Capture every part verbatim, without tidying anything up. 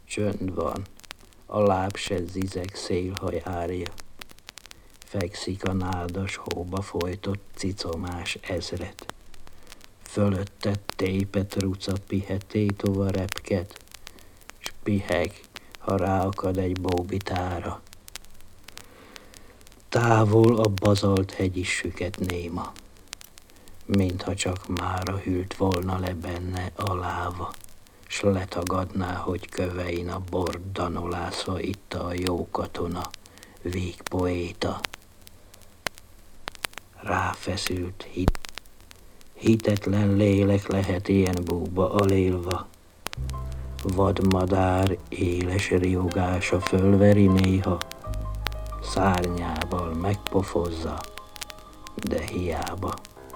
Csönd van, a láb se zizeg, szélhaj árja. Fekszik a nádas hóba folytott cicomás ezred. Fölötted tépet ruca pihe tétova repked, s piheg, ha ráakad egy bóbitára. Távol a bazalt hegy is süket néma, mintha csak mára hűlt volna le benne a láva, s letagadná, hogy kövein a bort danolászva itta a jó katona, végpoéta. Ráfeszült hit, hitetlen lélek lehet ilyen búba alélva. Vadmadár éles riogása fölveri néha, szárnyával megpofozza, de hiába.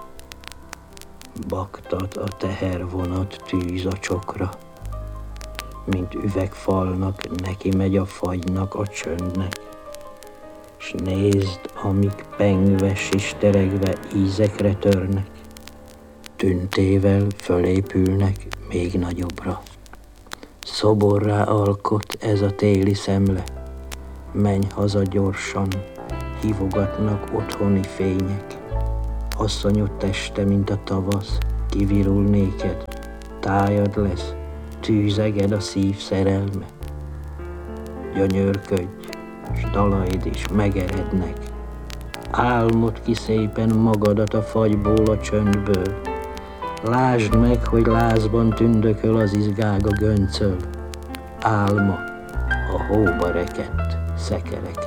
Baktat a tehervonat tűz a csokra, mint üvegfalnak neki megy a fagynak a csöndnek. S nézd, amik pengve, sisteregve ízekre törnek, tüntével fölépülnek még nagyobbra. Szoborrá alkot ez a téli szemle, menj haza gyorsan, hívogatnak otthoni fények. Asszonyod teste, mint a tavasz, kivirul néked, tájad lesz, tűzeged a szív szerelme. Gyönyörködj, s dalaid is megerednek, álmod ki szépen magadat a fagyból, a csöndből. Lásd meg, hogy lázban tündököl az izgága göncöl, álma a hóba rekedt szekerek.